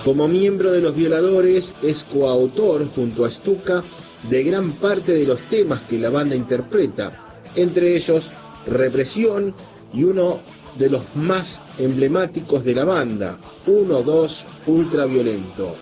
Como miembro de Los Violadores, es coautor, junto a Stuka, de gran parte de los temas que la banda interpreta, entre ellos Represión y uno de los más emblemáticos de la banda, 1-2 Ultraviolento.